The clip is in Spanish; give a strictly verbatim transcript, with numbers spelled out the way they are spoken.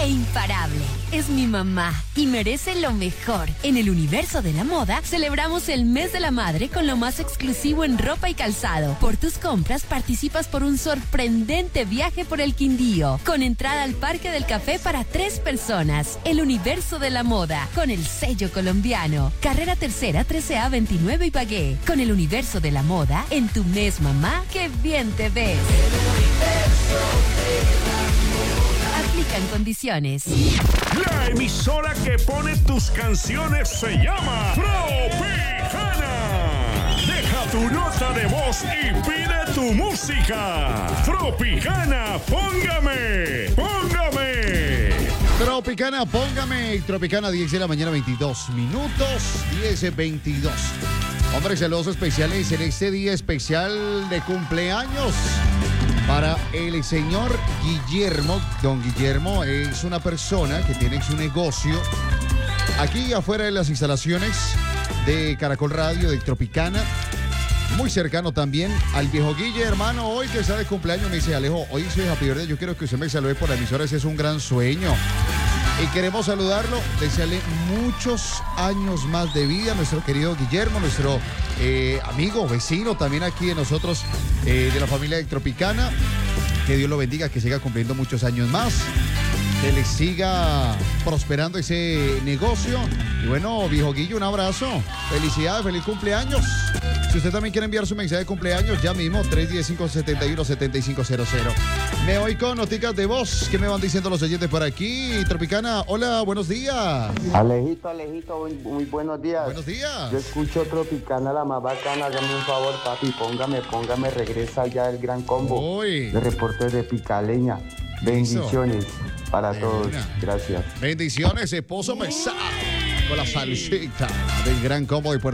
imparable. Es mi mamá y merece lo mejor. En el universo de la moda, celebramos el mes de la madre con lo más exclusivo en ropa y calzado. Por tus compras, participas por un sorprendente viaje por el Quindío, con entrada al Parque del Café para tres personas. El universo de la moda, con el sello colombiano. Carrera Tercera, trece A veintinueve Ibagué. Con el universo de la moda, en tu mes, mamá, ¡qué bien te ves! Aplican condiciones. La emisora que pone tus canciones se llama Tropicana. Deja tu nota de voz y pide tu música. Tropicana, póngame, póngame. Tropicana, póngame. Tropicana, diez de la mañana, veintidós minutos, diez veintidós. Hombre, saludos especiales en este día especial de cumpleaños para el señor Guillermo. Don Guillermo es una persona que tiene su negocio aquí afuera de las instalaciones de Caracol Radio, de Tropicana, muy cercano también al viejo Guille, hermano, hoy que está de cumpleaños. Me dice: Alejo, hoy soy Happy Birthday, yo quiero que usted me salude por la emisora, ese es un gran sueño. Y queremos saludarlo, desearle muchos años más de vida a nuestro querido Guillermo, nuestro eh, amigo, vecino también aquí de nosotros, eh, de la familia de Tropicana. Que Dios lo bendiga, que siga cumpliendo muchos años más, que le siga prosperando ese negocio. Y bueno, viejo Guillo, un abrazo, felicidades, feliz cumpleaños. Si usted también quiere enviar su mensaje de cumpleaños, ya mismo, tres uno cinco, siete uno, siete cinco cero cero. Me voy con noticias de voz. ¿Qué me van diciendo los oyentes por aquí? Tropicana, hola, buenos días. Alejito, Alejito, muy, muy buenos días. Buenos días. Yo escucho Tropicana, la más bacana. Hágame un favor, papi, póngame, póngame, regresa ya el gran combo. Uy. De reporte de Picaleña. Bendiciones para De todos. una. Gracias. Bendiciones, esposo pesado, con la salsita del gran combo de Puerto